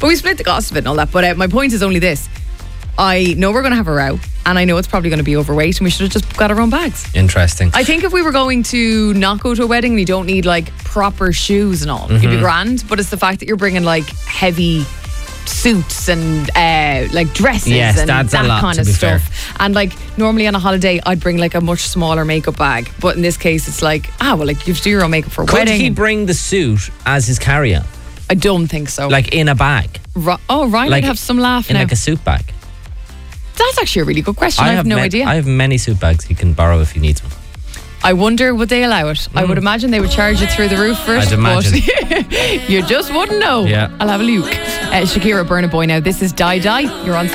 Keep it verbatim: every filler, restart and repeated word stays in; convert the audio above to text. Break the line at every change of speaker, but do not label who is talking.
But we split the cost of it and all that. But uh, my point is only this. I know we're going to have a row, and I know it's probably going to be overweight, and we should have just got our own bags.
Interesting.
I think if we were going to not go to a wedding, you don't need like proper shoes and all. Mm-hmm. You'd be grand, but it's the fact that you're bringing like heavy suits and uh, like dresses
yes,
and
that's
that
a lot,
kind
to
of
be
stuff.
fair.
And like normally on a holiday, I'd bring like a much smaller makeup bag, but in this case, it's like ah, well, like you have to do your own makeup for a
Could
wedding.
he bring the suit as his carry-on?
I don't think so.
Like in a bag?
Ro- oh, Ryan
like
would have some laugh
in
now.
like a suit bag.
That's actually a really good question. I, I have, have no
ma-
idea.
I have many suit bags he can borrow if he needs one.
I wonder, would they allow it? Mm. I would imagine they would charge it through the roof first.
I'd imagine.
But you just wouldn't know.
Yeah.
I'll have a look. Uh, Shakira, Burna Boy now. This is Die Die. You're on